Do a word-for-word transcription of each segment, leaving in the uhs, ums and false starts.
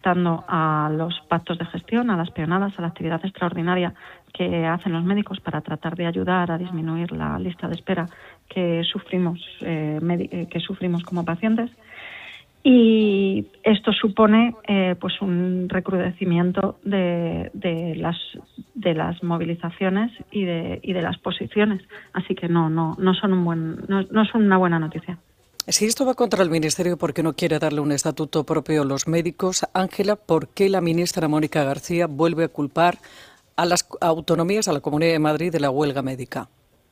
afectando a los pactos de gestión, a las peonadas, a la actividad extraordinaria que hacen los médicos para tratar de ayudar a disminuir la lista de espera que sufrimos, eh, que sufrimos como pacientes. Y esto supone eh, pues un recrudecimiento de, de las de las movilizaciones y de y de las posiciones, así que no no no son un buen no, no son una buena noticia. Si esto va contra el Ministerio porque no quiere darle un estatuto propio a los médicos, Ángela, ¿por qué la ministra Mónica García vuelve a culpar a las autonomías, a la Comunidad de Madrid, de la huelga médica?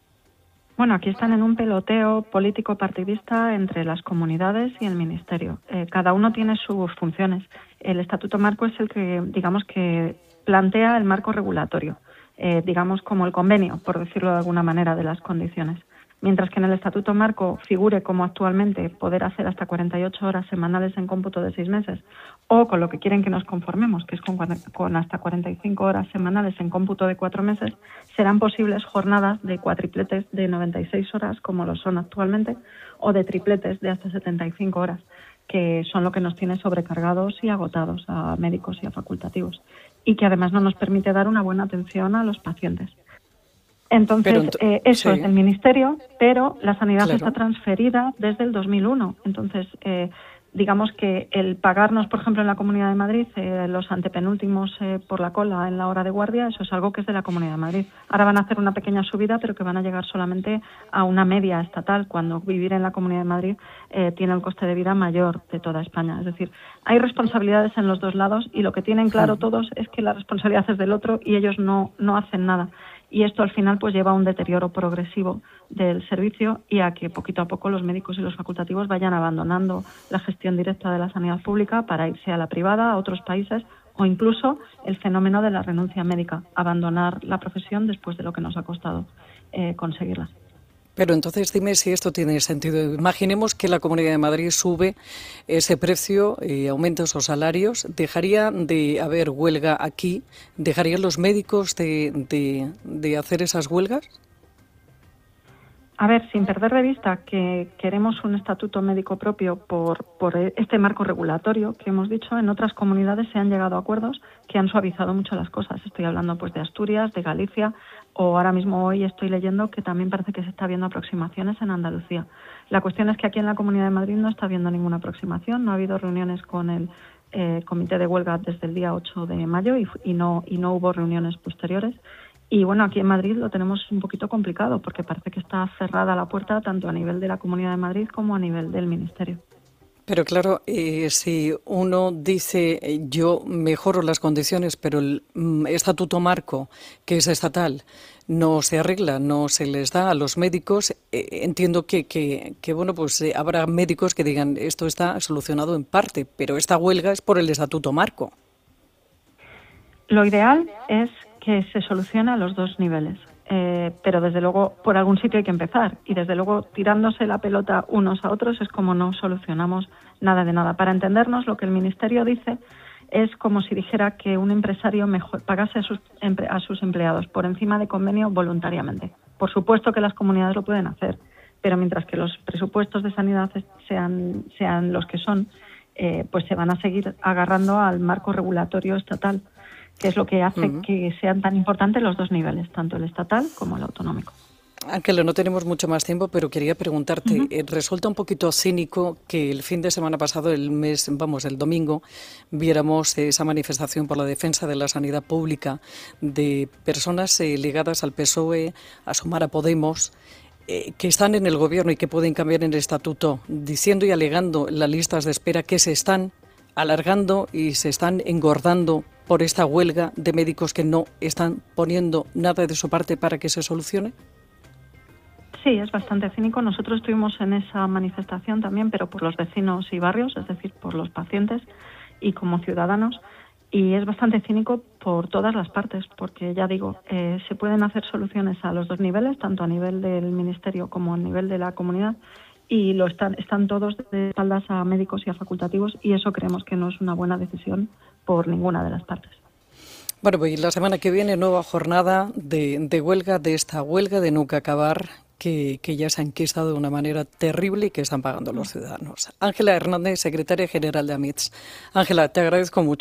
Bueno, aquí están en un peloteo político partidista entre las comunidades y el Ministerio. Eh, cada uno tiene sus funciones. El Estatuto Marco es el que, digamos, que plantea el marco regulatorio, eh, digamos, como el convenio, por decirlo de alguna manera, de las condiciones. Mientras que en el Estatuto Marco figure como actualmente poder hacer hasta cuarenta y ocho horas semanales en cómputo de seis meses, o con lo que quieren que nos conformemos, que es con, con hasta cuarenta y cinco horas semanales en cómputo de cuatro meses, serán posibles jornadas de cuatripletes de noventa y seis horas, como lo son actualmente, o de tripletes de hasta setenta y cinco horas, que son lo que nos tiene sobrecargados y agotados a médicos y a facultativos, y que además no nos permite dar una buena atención a los pacientes. Entonces, ent eh, eso sí. es del Ministerio, pero la sanidad claro. está transferida desde el dos mil uno. Entonces, eh, digamos que el pagarnos, por ejemplo, en la Comunidad de Madrid, eh, los antepenúltimos eh, por la cola en la hora de guardia, eso es algo que es de la Comunidad de Madrid. Ahora van a hacer una pequeña subida, pero que van a llegar solamente a una media estatal, cuando vivir en la Comunidad de Madrid eh, tiene el coste de vida mayor de toda España. Es decir, hay responsabilidades en los dos lados y lo que tienen claro todos es que la responsabilidad es del otro y ellos no, no hacen nada. Y esto al final pues lleva a un deterioro progresivo del servicio y a que poquito a poco los médicos y los facultativos vayan abandonando la gestión directa de la sanidad pública para irse a la privada, a otros países, o incluso el fenómeno de la renuncia médica, abandonar la profesión después de lo que nos ha costado eh, conseguirla. Pero entonces dime si esto tiene sentido. Imaginemos que la Comunidad de Madrid sube ese precio y aumenta esos salarios. ¿Dejaría de haber huelga aquí? ¿Dejarían los médicos de, de, de hacer esas huelgas? A ver, sin perder de vista que queremos un estatuto médico propio por, por este marco regulatorio que hemos dicho, en otras comunidades se han llegado a acuerdos que han suavizado mucho las cosas. Estoy hablando pues de Asturias, de Galicia, o ahora mismo hoy estoy leyendo que también parece que se está viendo aproximaciones en Andalucía. La cuestión es que aquí en la Comunidad de Madrid no está habiendo ninguna aproximación, no ha habido reuniones con el eh, comité de huelga desde el día ocho de mayo y, y, no, y no hubo reuniones posteriores. Y bueno, aquí en Madrid lo tenemos un poquito complicado porque parece que está cerrada la puerta tanto a nivel de la Comunidad de Madrid como a nivel del Ministerio. Pero claro, eh, si uno dice eh, yo mejoro las condiciones, pero el mm, estatuto marco, que es estatal, no se arregla, no se les da a los médicos, eh, entiendo que, que, que bueno, pues eh, habrá médicos que digan esto está solucionado en parte, pero esta huelga es por el estatuto marco. Lo ideal es que se solucione a los dos niveles, eh, pero desde luego por algún sitio hay que empezar y desde luego tirándose la pelota unos a otros es como no solucionamos nada de nada. Para entendernos, lo que el Ministerio dice es como si dijera que un empresario mejor, pagase a sus, a sus empleados por encima de convenio voluntariamente. Por supuesto que las comunidades lo pueden hacer, pero mientras que los presupuestos de sanidad sean, sean los que son, eh, pues se van a seguir agarrando al marco regulatorio estatal, que es lo que hace uh-huh. que sean tan importantes los dos niveles, tanto el estatal como el autonómico. Ángela, no tenemos mucho más tiempo, pero quería preguntarte, uh-huh. eh, resulta un poquito cínico que el fin de semana pasado, el mes, vamos, el domingo, viéramos esa manifestación por la defensa de la sanidad pública de personas eh, ligadas al P S O E, a Sumar, a Podemos, eh, que están en el gobierno y que pueden cambiar en el estatuto, diciendo y alegando las listas de espera que se están alargando y se están engordando por esta huelga de médicos que no están poniendo nada de su parte para que se solucione? Sí, es bastante cínico. Nosotros estuvimos en esa manifestación también, pero por los vecinos y barrios, es decir, por los pacientes y como ciudadanos. Y es bastante cínico por todas las partes, porque ya digo, eh, se pueden hacer soluciones a los dos niveles, tanto a nivel del Ministerio como a nivel de la comunidad, y lo están, están todos de espaldas a médicos y a facultativos, y eso creemos que no es una buena decisión por ninguna de las partes. Bueno, pues la semana que viene nueva jornada de, de huelga, de esta huelga de nunca acabar, que, que ya se ha enquistado de una manera terrible y que están pagando los ciudadanos. Ángela Hernández, secretaria general de AMITS. Ángela, te agradezco mucho.